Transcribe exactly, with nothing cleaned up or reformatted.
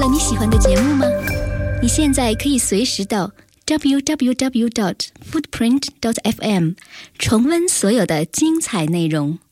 了你喜欢的节目吗？你现在可以随时到 double-u double-u double-u dot footprint dot f m 重温所有的精彩内容。